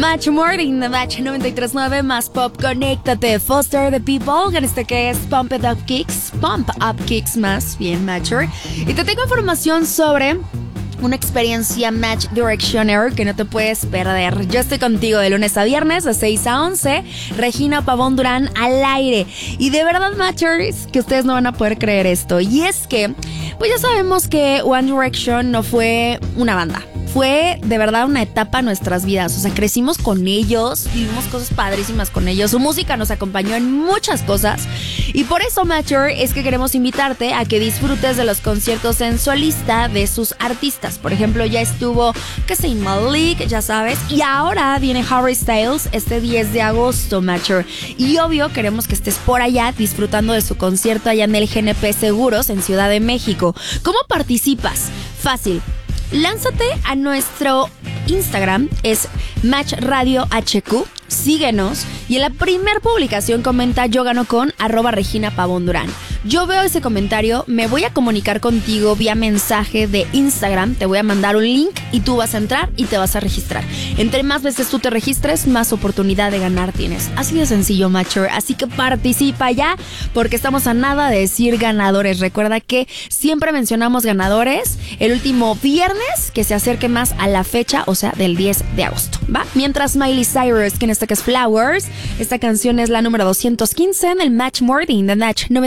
Match Morning, The Match 93.9 más pop, conéctate. Foster the People, en este que es Pump Up Kicks más bien, Matcher. Y te tengo información sobre una experiencia Match Directioner que no te puedes perder. Yo estoy contigo de lunes a viernes, de 6 a 11. Regina Pavón Durán al aire. Y de verdad, Matchers, que ustedes no van a poder creer esto. Y es que, pues ya sabemos que One Direction no fue una banda. Fue de verdad una etapa en nuestras vidas. O sea, crecimos con ellos, vivimos cosas padrísimas con ellos. Su música nos acompañó en muchas cosas. Y por eso, Matcher, es que queremos invitarte a que disfrutes de los conciertos en solista de sus artistas. Por ejemplo, ya estuvo Zayn Malik, ya sabes. Y ahora viene Harry Styles este 10 de agosto, Matcher. Y obvio, queremos que estés por allá disfrutando de su concierto allá en el GNP Seguros en Ciudad de México. ¿Cómo participas? Fácil. Lánzate a nuestro Instagram, es Match Radio HQ, síguenos y en la primera publicación comenta yo gano con @Regina Pavón Durán. Yo veo ese comentario, me voy a comunicar contigo vía mensaje de Instagram, te voy a mandar un link y tú vas a entrar y te vas a registrar. Entre más veces tú te registres, más oportunidad de ganar tienes. Así de sencillo, Matcher. Así que participa ya, porque estamos a nada de decir ganadores. Recuerda que siempre mencionamos ganadores el último viernes que se acerque más a la fecha, o sea, del 10 de agosto, ¿va? Mientras Miley Cyrus, que en esta que es Flowers, esta canción es la número 215 en el Match Morning, The Match